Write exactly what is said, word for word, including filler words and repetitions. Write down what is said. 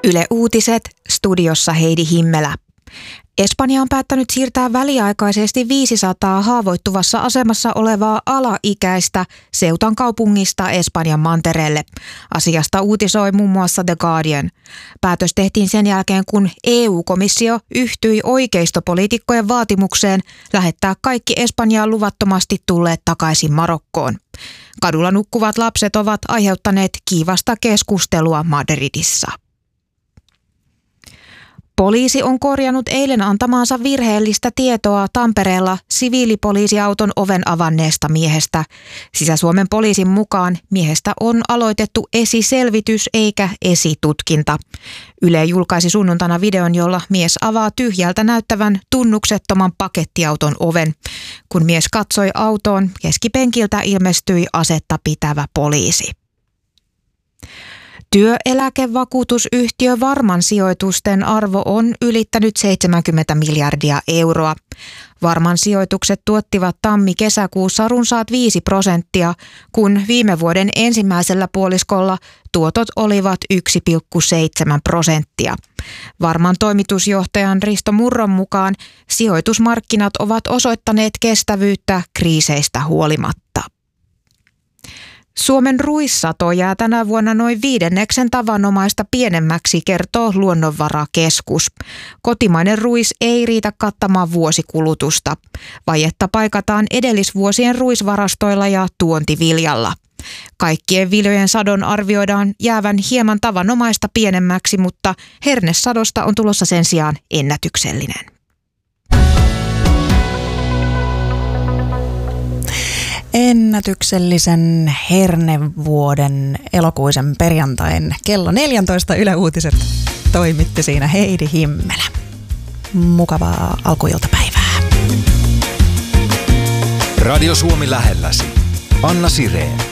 Yle Uutiset, studiossa Heidi Himmelä. Espanja on päättänyt siirtää väliaikaisesti viisisataa haavoittuvassa asemassa olevaa alaikäistä Ceutan kaupungista Espanjan mantereelle. Asiasta uutisoi muun muassa The Guardian. Päätös tehtiin sen jälkeen, kun E U-komissio yhtyi oikeistopoliitikkojen vaatimukseen lähettää kaikki Espanjaan luvattomasti tulleet takaisin Marokkoon. Kadulla nukkuvat lapset ovat aiheuttaneet kiivasta keskustelua Madridissa. Poliisi on korjannut eilen antamaansa virheellistä tietoa Tampereella siviilipoliisiauton oven avanneesta miehestä. Sisä-Suomen poliisin mukaan miehestä on aloitettu esiselvitys eikä esitutkinta. Yle julkaisi sunnuntaina videon, jolla mies avaa tyhjältä näyttävän tunnuksettoman pakettiauton oven. Kun mies katsoi autoon, keskipenkiltä ilmestyi asetta pitävä poliisi. Työeläkevakuutusyhtiö Varman sijoitusten arvo on ylittänyt seitsemänkymmentä miljardia euroa. Varman sijoitukset tuottivat tammi-kesäkuussa runsaat viisi prosenttia, kun viime vuoden ensimmäisellä puoliskolla tuotot olivat yksi pilkku seitsemän prosenttia. Varman toimitusjohtajan Risto Murron mukaan sijoitusmarkkinat ovat osoittaneet kestävyyttä kriiseistä huolimatta. Suomen ruissato jää tänä vuonna noin viidenneksen tavanomaista pienemmäksi, kertoo Luonnonvarakeskus. Kotimainen ruis ei riitä kattamaan vuosikulutusta. Vajetta paikataan edellisvuosien ruisvarastoilla ja tuontiviljalla. Kaikkien viljojen sadon arvioidaan jäävän hieman tavanomaista pienemmäksi, mutta hernesadosta on tulossa sen sijaan ennätyksellinen. Ennätyksellisen hernevuoden elokuisen perjantain kello neljätoista Yle Uutiset toimitti siinä Heidi Himmelä. Mukavaa alkuiltapäivää. Radio Suomi lähelläsi. Anna Sireen.